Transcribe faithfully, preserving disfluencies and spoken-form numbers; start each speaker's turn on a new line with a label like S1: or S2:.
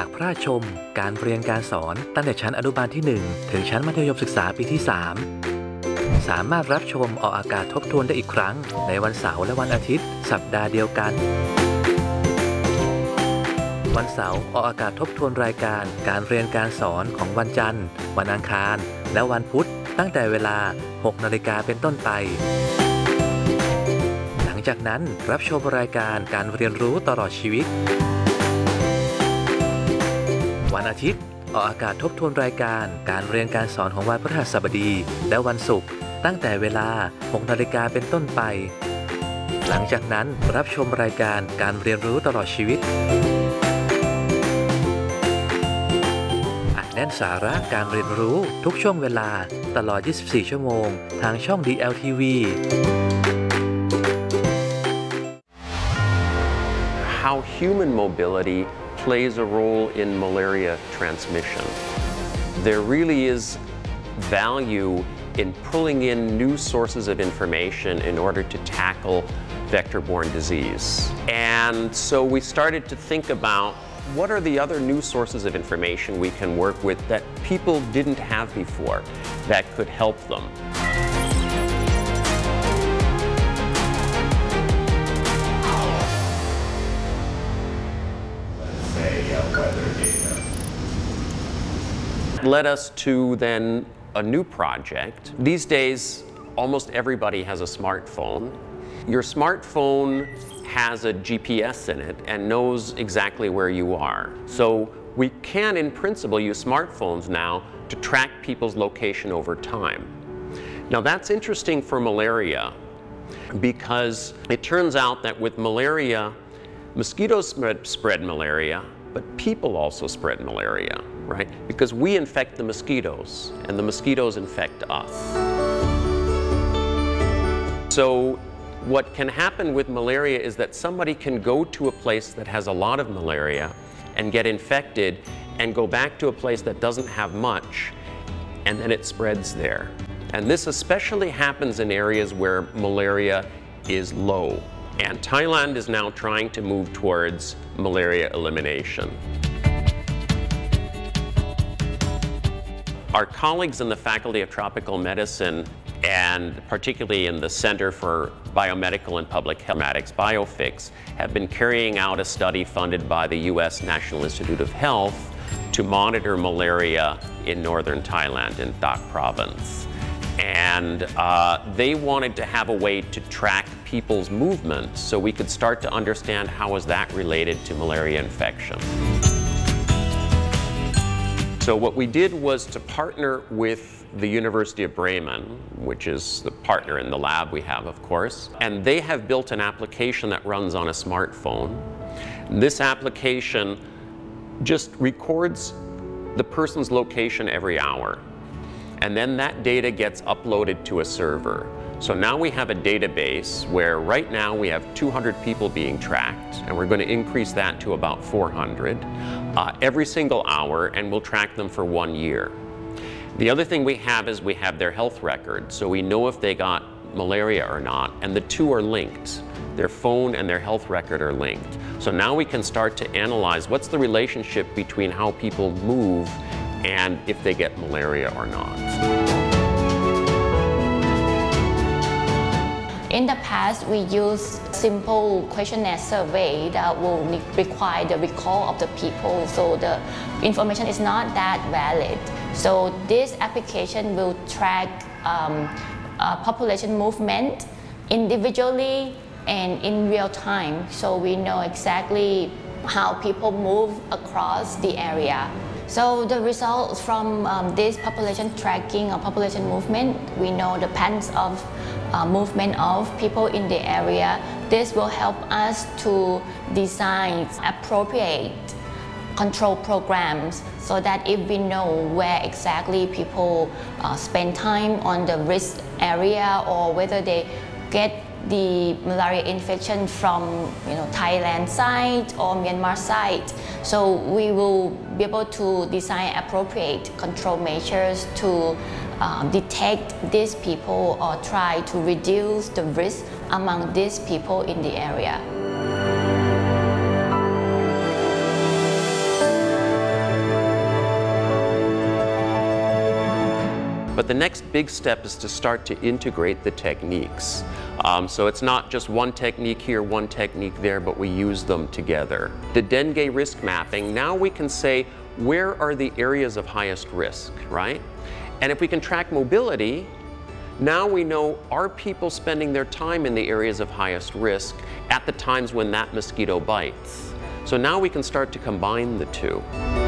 S1: ากพระราชชมการเรียนการสอนตั้งแต่ชั้นอนุบาลที่หนึ่งถึงชั้นมัธยมศึกษาปีที่สามสามารถรับชมออกอากาศทบทวนได้อีกครั้งในวันเสาร์และวันอาทิตย์สัปดาห์เดียวกันวันเสาร์ออกอากาศทบทวนรายการการเรียนการสอนของวันจันทร์วันอังคารและวันพุธตั้งแต่เวลา หกนาฬิกาเป็นต้นไปหลังจากนั้นรับชมรายการการเรียนรู้ตลอดชีวิตวันอาทิตย์ออกอากาศทบทวนรายการการเรียนการสอนของวันพฤหัสบดีและวันศุกร์ตั้งแต่เวลา หกนาฬิกาเป็นต้นไปหลังจากนั้นรับชมรายการการเรียนรู้ตลอดชีวิตแน่นสาระการเรียนรู้ทุกช่วงเวลาตลอด ยี่สิบสี่ ชั่วโมงทางช่อง ดี แอล ที วี
S2: How human mobility plays a role in malaria transmission. There really is value in pulling in new sources of information in order to tackle vector-borne disease. And so we started to think about what are the other new sources of information we can work with that people didn't have before that could help them. Led us to then a new project. These days, almost everybody has a smartphone. Your smartphone has a G P S in it and knows exactly where you are. So we can, in principle, use smartphones now to track people's location over time. Now that's interesting for malaria because it turns out that with malaria, mosquitoes spread, spread malaria, but people also spread malaria, right? Because we infect the mosquitoes and the mosquitoes infect us. So what can happen with malaria is that somebody can go to a place that has a lot of malaria and get infected and go back to a place that doesn't have much, and then it spreads there. And this especially happens in areas where malaria is low. And Thailand is now trying to move towards malaria elimination. Our colleagues in the Faculty of Tropical Medicine, and particularly in the Center for Biomedical and Public Health, BioFix, have been carrying out a study funded by the U S National Institute of Health to monitor malaria in northern Thailand, in Dak Province. And uh, they wanted to have a way to track people's movement so we could start to understand how is that related to malaria infection. So what we did was to partner with the University of Bremen, which is the partner in the lab we have, of course, and they have built an application that runs on a smartphone. This application just records the person's location every hour, and then that data gets uploaded to a server. So now we have a database where right now we have two hundred people being tracked, and we're going to increase that to about four hundred uh, every single hour, and we'll track them for one year. The other thing we have is we have their health record, so we know if they got malaria or not, and the two are linked. Their phone and their health record are linked. So now we can start to analyze what's the relationship between how people move and if they get malaria or not.
S3: In the past, we use simple questionnaire survey that will require the recall of the people, so the information is not that valid. So this application will track um, uh, population movement individually and in real time, so we know exactly how people move across the area. So the results from um, this population tracking or population movement, we know the patterns of uh, movement of people in the area. This will help us to design appropriate control programs so that if we know where exactly people uh, spend time on the risk area or whether they get the malaria infection from you know, Thailand side or Myanmar side. So we will be able to design appropriate control measures to uh, detect these people or try to reduce the risk among these people in the area.
S2: But the next big step is to start to integrate the techniques. Um, so it's not just one technique here, one technique there, but we use them together. The dengue risk mapping, now we can say, where are the areas of highest risk, right? And if we can track mobility, now we know, are people spending their time in the areas of highest risk at the times when that mosquito bites? So now we can start to combine the two.